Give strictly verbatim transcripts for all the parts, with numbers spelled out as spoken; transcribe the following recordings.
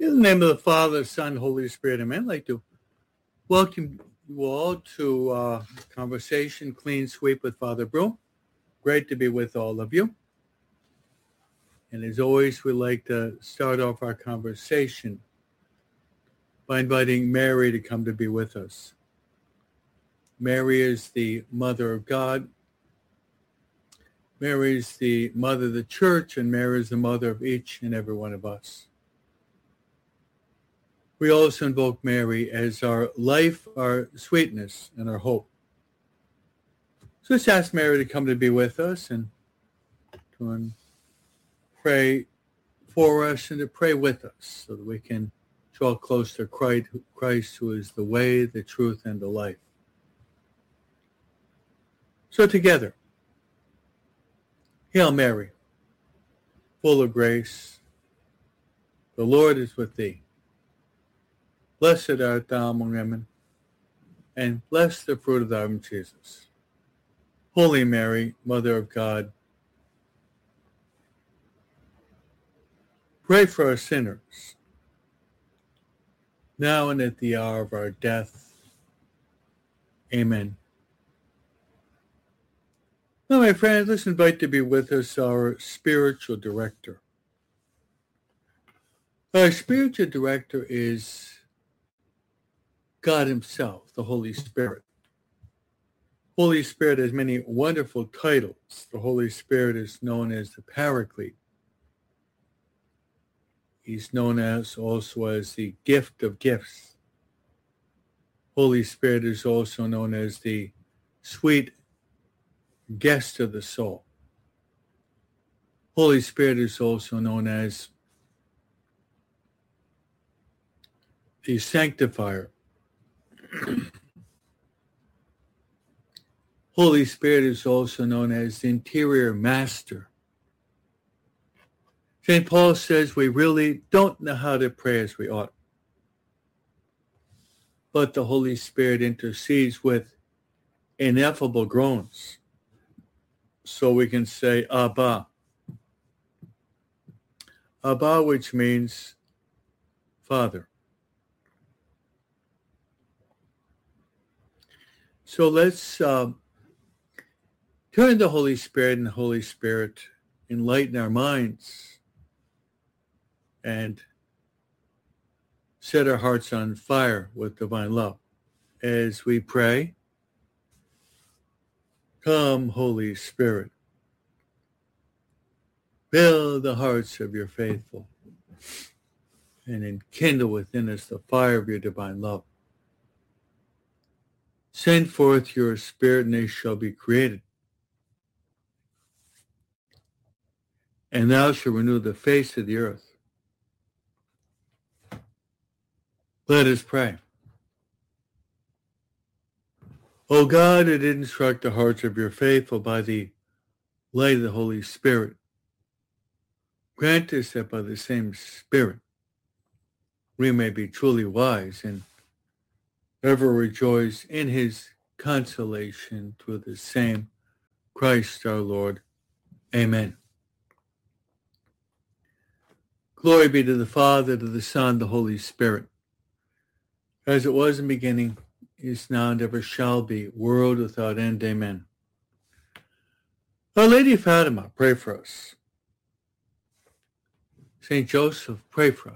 In the name of the Father, Son, Holy Spirit, amen. I'd like to welcome you all to uh, Conversation Clean Sweep with Father Broom. Great to be with all of you. And as always, we like to start off our conversation by inviting Mary to come to be with us. Mary is the Mother of God. Mary is the Mother of the Church, and Mary is the Mother of each and every one of us. We also invoke Mary as our life, our sweetness, and our hope. So let's ask Mary to come to be with us and to pray for us and to pray with us so that we can draw close to Christ, who is the way, the truth, and the life. So together, Hail Mary, full of grace, the Lord is with thee. Blessed art thou among women, and blessed the fruit of thy womb, Jesus. Holy Mary, Mother of God, pray for us sinners, now and at the hour of our death. Amen. Now, my friends, let's invite to be with us our spiritual director. Our spiritual director is God himself, the Holy Spirit. Holy Spirit has many wonderful titles. The Holy Spirit is known as the Paraclete. He's known as also as the gift of gifts. Holy Spirit is also known as the sweet guest of the soul. Holy Spirit is also known as the sanctifier. Holy Spirit is also known as the interior master. Saint Paul says we really don't know how to pray as we ought. But the Holy Spirit intercedes with ineffable groans. So we can say Abba. Abba, which means Father. So let's uh, turn to the Holy Spirit, and the Holy Spirit enlighten our minds and set our hearts on fire with divine love. As we pray, come, Holy Spirit, fill the hearts of your faithful and enkindle within us the fire of your divine love. Send forth your Spirit, and they shall be created. And thou shalt renew the face of the earth. Let us pray. O God, who did instruct the hearts of your faithful by the light of the Holy Spirit, grant us that by the same Spirit we may be truly wise and ever rejoice in his consolation through the same Christ our Lord. Amen. Glory be to the Father, to the Son, the Holy Spirit, as it was in the beginning, is now, and ever shall be, world without end. Amen. Our Lady of Fatima, pray for us. Saint Joseph, pray for us.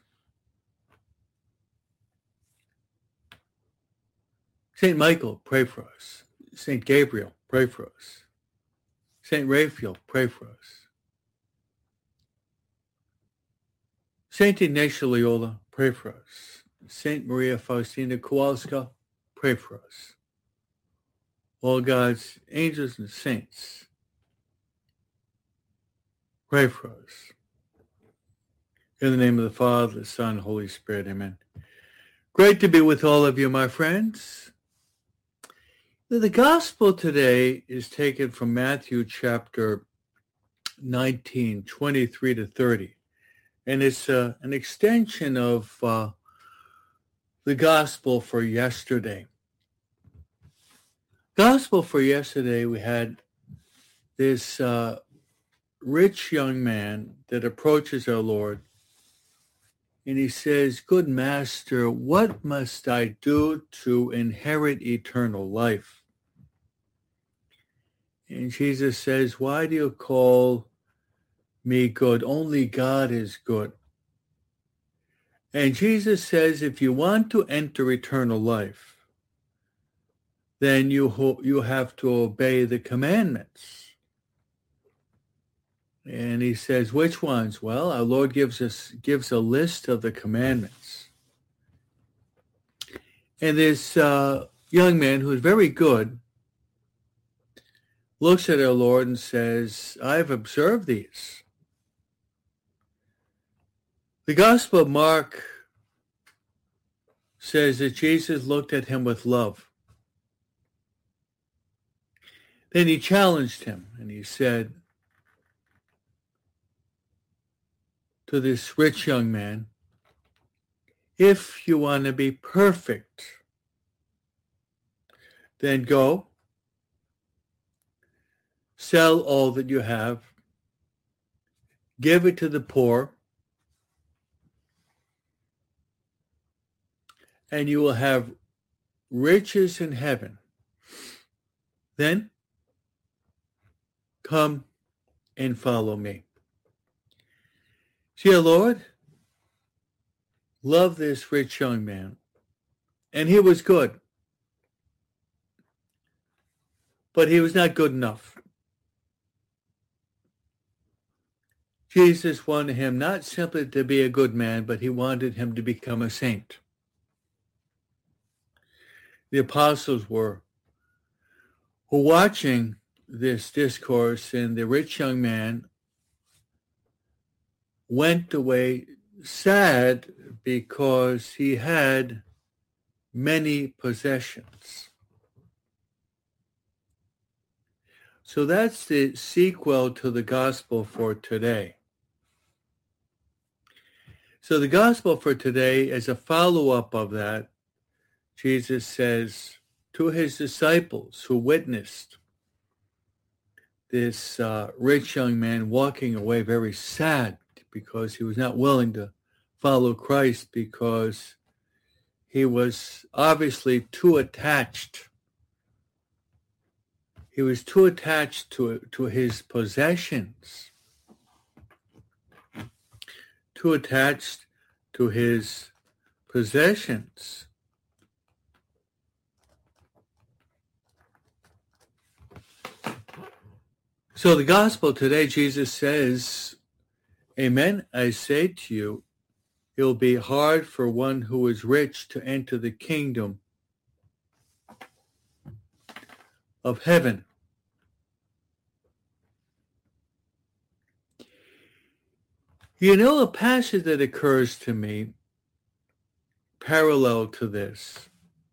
Saint Michael, pray for us. Saint Gabriel, pray for us. Saint Raphael, pray for us. Saint Ignatius Loyola, pray for us. Saint Maria Faustina Kowalska, pray for us. All God's angels and saints, pray for us. In the name of the Father, the Son, Holy Spirit, amen. Great to be with all of you, my friends. The gospel today is taken from Matthew chapter nineteen, twenty-three to thirty. And it's uh, an extension of uh, the gospel for yesterday. Gospel for yesterday, we had this uh, rich young man that approaches our Lord And he says, "Good master, what must I do to inherit eternal life?" And Jesus says, "Why do you call me good? Only God is good." And Jesus says, if you want to enter eternal life, then you ho- you have to obey the commandments. And he says, which ones? Well, our Lord gives us gives a list of the commandments. And this uh, young man who is very good looks at our Lord and says, "I've observed these." The Gospel of Mark says that Jesus looked at him with love. Then he challenged him and he said to this rich young man, "If you want to be perfect, then go, sell all that you have, give it to the poor, and you will have riches in heaven. Then come and follow me." See, our Lord loved this rich young man, and he was good, but he was not good enough. Jesus wanted him not simply to be a good man, but he wanted him to become a saint. The apostles were, were watching this discourse, and the rich young man went away sad because he had many possessions. So that's the sequel to the gospel for today. So the gospel for today is a follow-up of that. Jesus says to his disciples who witnessed this uh, rich young man walking away very sad because he was not willing to follow Christ because he was obviously too attached. He was too attached to, to his possessions, too attached to his possessions. So the gospel today, Jesus says, "Amen, I say to you, it will be hard for one who is rich to enter the kingdom of heaven." You know, a passage that occurs to me parallel to this,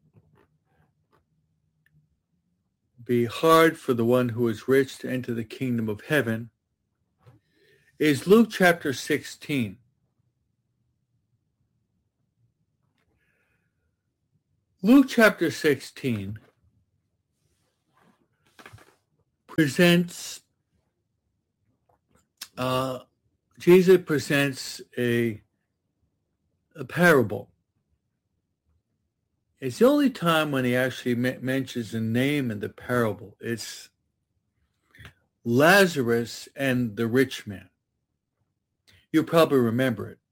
be hard for the one who is rich to enter the kingdom of heaven, is Luke chapter sixteen. Luke chapter sixteen presents, uh, Jesus presents a, a parable. It's the only time when he actually me- mentions a name in the parable. It's Lazarus and the rich man. You probably remember it.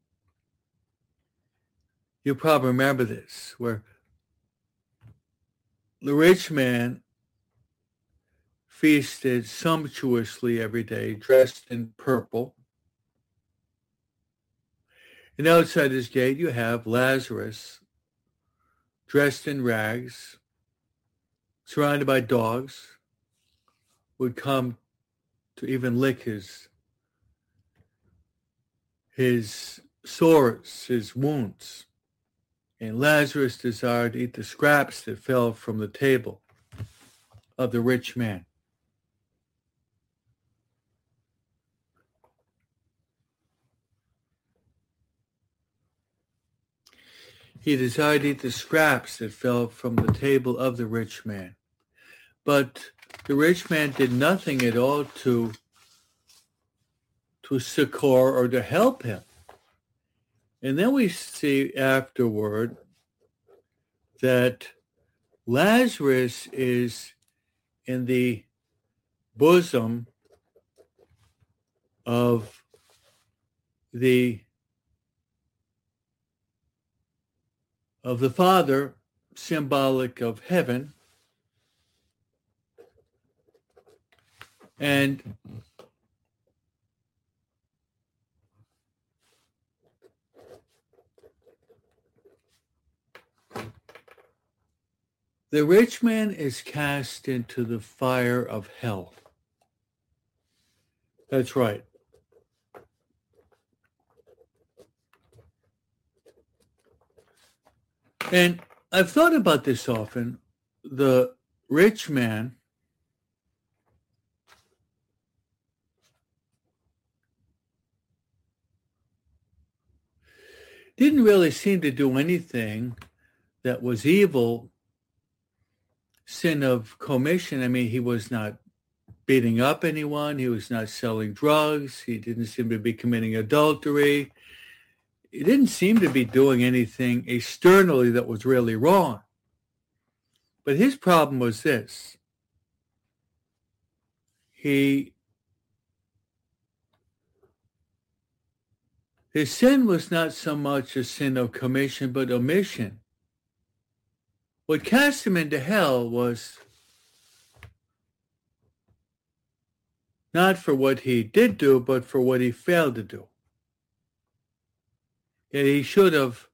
You probably remember this, where the rich man feasted sumptuously every day, dressed in purple. And outside his gate, you have Lazarus, dressed in rags, surrounded by dogs, would come to even lick his, his sores, his wounds. And Lazarus desired to eat the scraps that fell from the table of the rich man. He desired to eat the scraps that fell from the table of the rich man. But the rich man did nothing at all to, to succor or to help him. And then we see afterward that Lazarus is in the bosom of the of the Father, symbolic of heaven, and the rich man is cast into the fire of hell. That's right. And I've thought about this often. The rich man didn't really seem to do anything that was evil, sin of commission. I mean, he was not beating up anyone. He was not selling drugs. He didn't seem to be committing adultery. He didn't seem to be doing anything externally that was really wrong. But his problem was this. He, his sin was not so much a sin of commission, but omission. What cast him into hell was not for what he did do, but for what he failed to do. And he should have,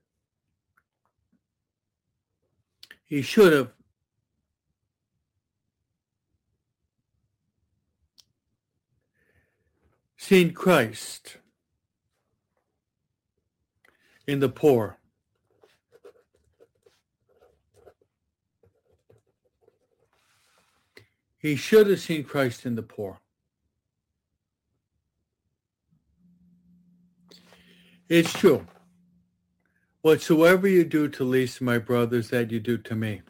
he should have seen Christ in the poor. He should have seen Christ in the poor. It's true. Whatsoever you do to least of my brothers, that you do to me.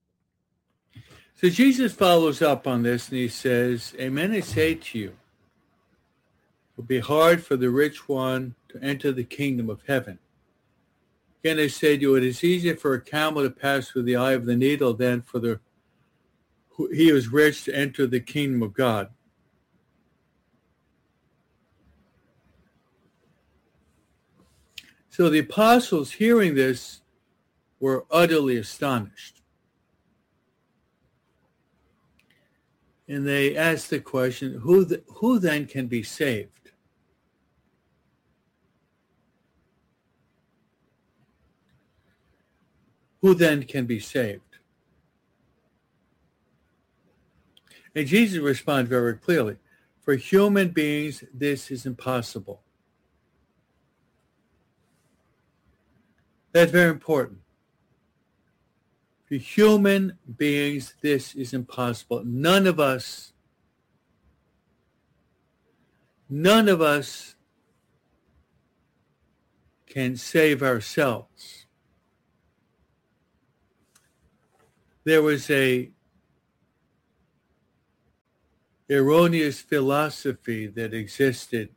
So Jesus follows up on this and he says, Amen, I say to you, it will be hard for the rich one to enter the kingdom of heaven. Again, I say to you, it is easier for a camel to pass through the eye of the needle than for the he who is rich to enter the kingdom of God. So the apostles, hearing this, were utterly astonished. And they asked the question, who, the, who then can be saved? Who then can be saved? And Jesus responded very clearly, for human beings, this is impossible. That's very important. For human beings, this is impossible. None of us, none of us can save ourselves. There was a erroneous philosophy that existed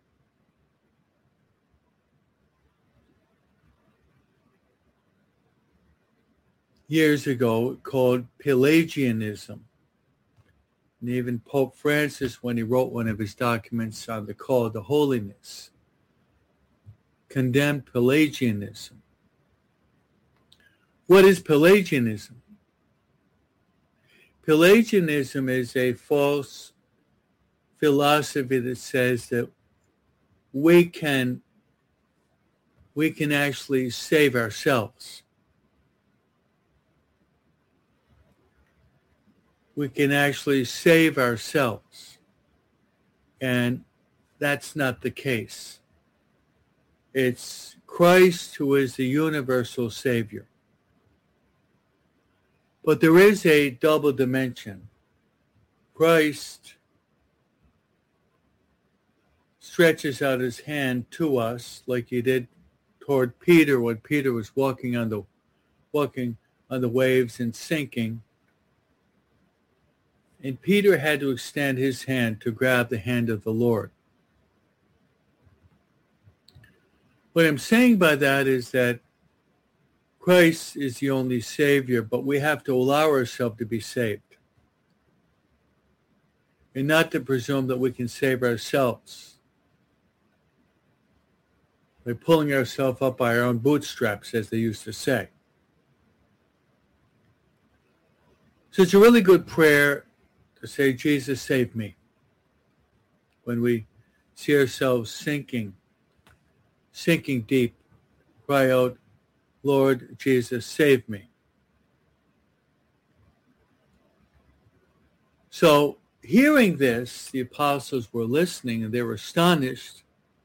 years ago called Pelagianism. And even Pope Francis, when he wrote one of his documents on the call to holiness, condemned Pelagianism. What is Pelagianism? Pelagianism is a false philosophy that says that we can we can actually save ourselves. We can actually save ourselves. And that's not the case. It's Christ who is the universal Savior. But there is a double dimension. Christ stretches out his hand to us like he did toward Peter when Peter was walking on the walking on the waves and sinking. And Peter had to extend his hand to grab the hand of the Lord. What I'm saying by that is that Christ is the only Savior, but we have to allow ourselves to be saved. And not to presume that we can save ourselves by pulling ourselves up by our own bootstraps, as they used to say. So it's a really good prayer to say, Jesus, save me. When we see ourselves sinking, sinking deep, cry out, Lord Jesus, save me. So hearing this, the apostles were listening and they were astonished.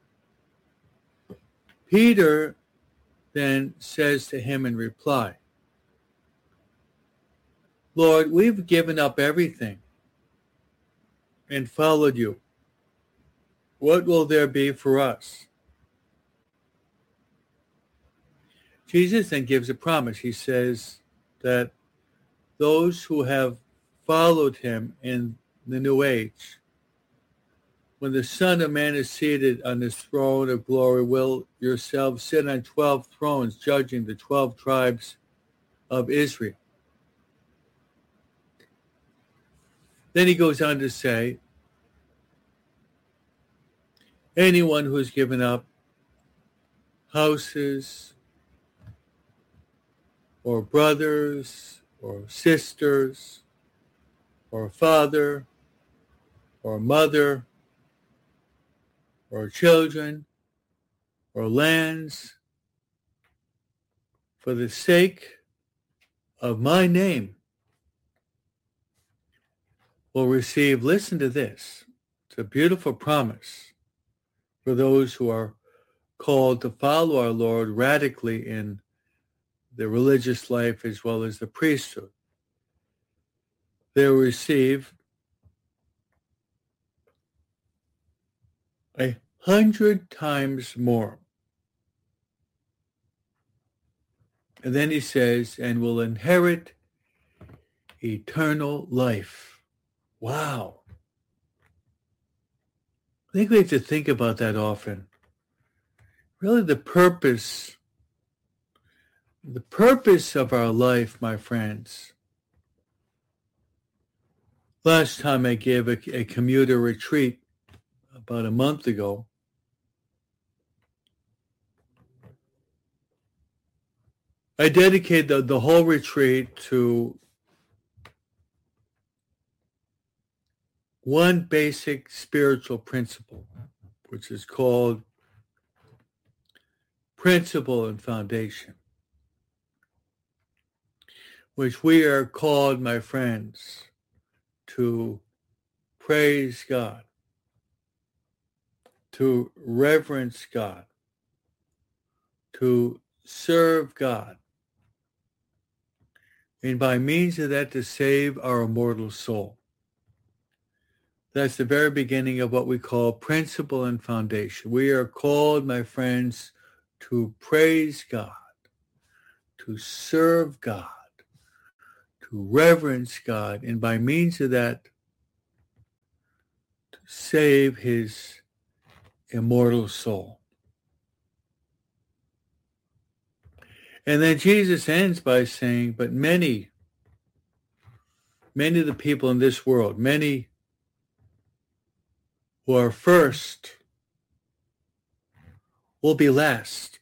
Peter then says to him in reply, Lord, we've given up everything and followed you. What will there be for us? Jesus then gives a promise. He says that those who have followed him in the new age, when the Son of Man is seated on his throne of glory, will yourselves sit on twelve thrones, judging the twelve tribes of Israel. Then he goes on to say, anyone who has given up houses or brothers or sisters or father or mother or children or lands for the sake of my name will receive, listen to this, it's a beautiful promise for those who are called to follow our Lord radically in the religious life as well as the priesthood. They will receive a hundred times more. And then he says, and will inherit eternal life. Wow. I think we have to think about that often. Really the purpose, the purpose of our life, my friends. Last time I gave a, a commuter retreat about a month ago. I dedicated the, the whole retreat to one basic spiritual principle, which is called principle and foundation, which we are called, my friends, to praise God, to reverence God, to serve God, and by means of that to save our immortal soul. That's the very beginning of what we call principle and foundation. We are called, my friends, to praise God, to serve God, to reverence God, and by means of that, to save his immortal soul. And then Jesus ends by saying, but many, many of the people in this world, many who are first will be last.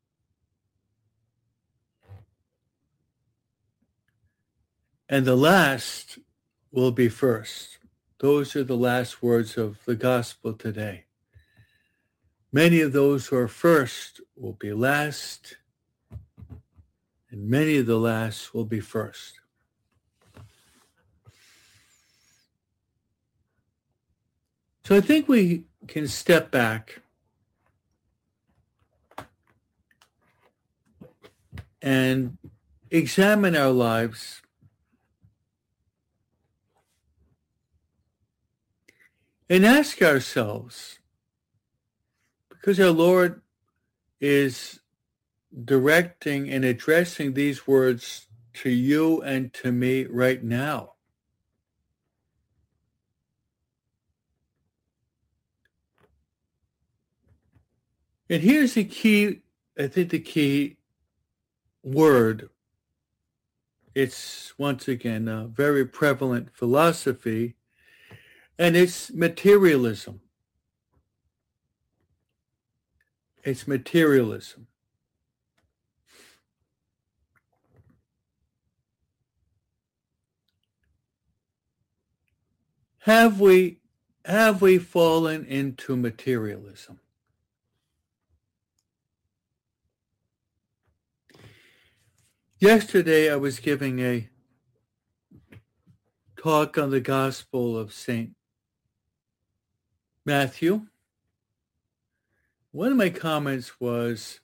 And the last will be first. Those are the last words of the gospel today. Many of those who are first will be last, and many of the last will be first. So I think we can step back and examine our lives and ask ourselves, because our Lord is directing and addressing these words to you and to me right now. And here's the key, I think the key word. It's, once again, a very prevalent philosophy, and it's materialism. It's materialism. Have we, have we fallen into materialism? Yesterday I was giving a talk on the Gospel of Saint Matthew. One of my comments was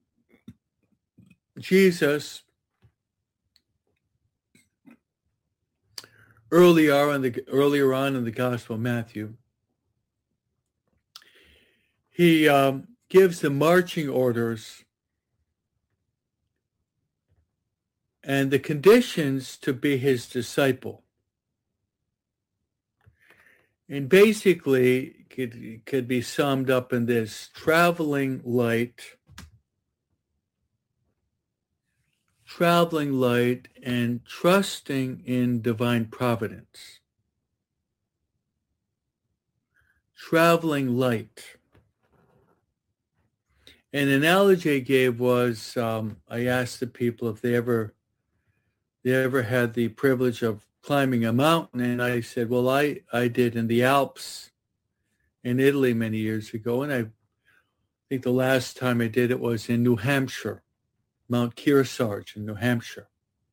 Jesus earlier on the earlier on in the Gospel of Matthew, he um, gives the marching orders and the conditions to be his disciple. And basically, it could, could be summed up in this: traveling light, traveling light, and trusting in divine providence. Traveling light. An analogy I gave was, um, I asked the people if they ever, they ever had the privilege of climbing a mountain, and I said, well, I, I did in the Alps in Italy many years ago, and I think the last time I did it was in New Hampshire, Mount Kearsarge in New Hampshire.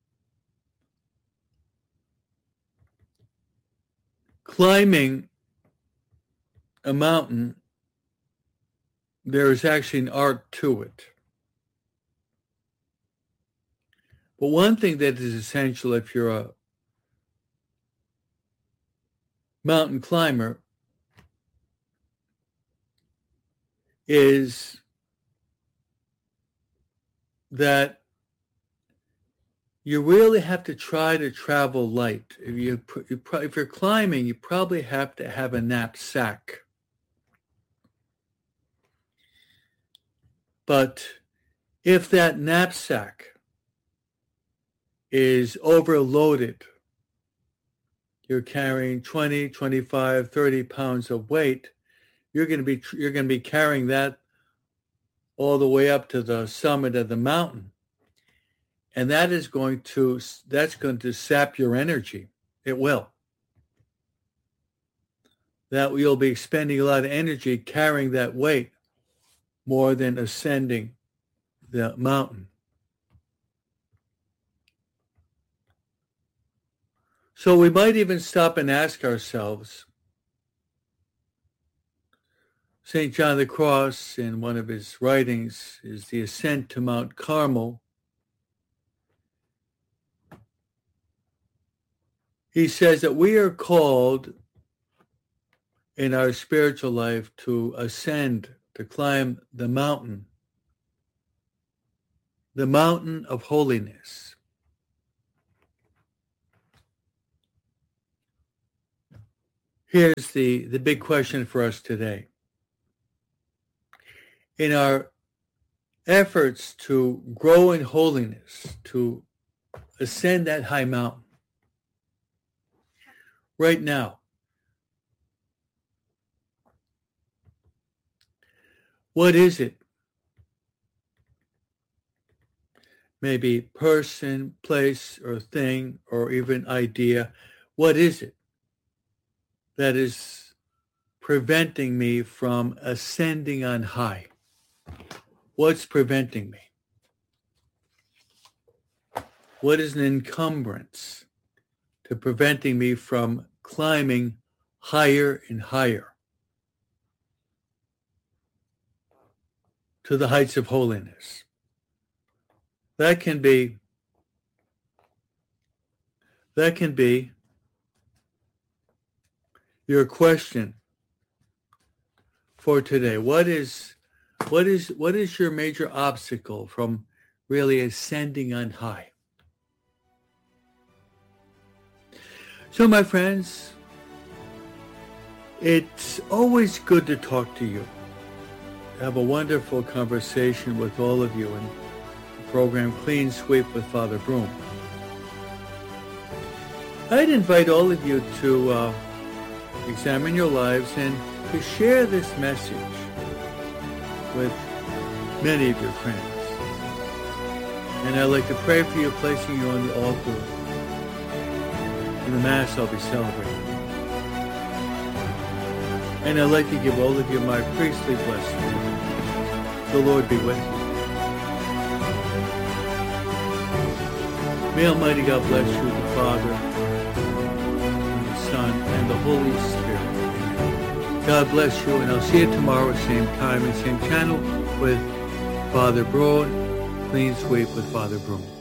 Climbing a mountain, there is actually an art to it. But one thing that is essential if you're a mountain climber is that you really have to try to travel light. If you if you're climbing, you probably have to have a knapsack. But if that knapsack is overloaded, you're carrying twenty, twenty-five, thirty pounds of weight, you're going to be you're going to be carrying that all the way up to the summit of the mountain. And that is going to that's going to sap your energy. It will. That you'll be expending a lot of energy carrying that weight more than ascending the mountain. So we might even stop and ask ourselves, Saint John of the Cross, in one of his writings, is the ascent to Mount Carmel. He says that we are called in our spiritual life to ascend, to climb the mountain, the mountain of holiness. Here's the, the big question for us today. In our efforts to grow in holiness, to ascend that high mountain, right now, what is it? Maybe person, place, or thing, or even idea. What is it that is preventing me from ascending on high? What's preventing me? What is an encumbrance to preventing me from climbing higher and higher to the heights of holiness? That can be, that can be your question for today. What is, what is, what is your major obstacle from really ascending on high? So, my friends, it's always good to talk to you. have a wonderful conversation with all of you in the program Clean Sweep with Father Broom. I'd invite all of you to uh, examine your lives and to share this message with many of your friends. And I'd like to pray for you, placing you on the altar in the Mass I'll be celebrating. And I'd like to give all of you my priestly blessing. The Lord be with you. May Almighty God bless you, the Father, and the Son, and the Holy Spirit. Amen. God bless you, and I'll see you tomorrow, same time and same channel, with Father Broad, Clean Sweep with Father Broom.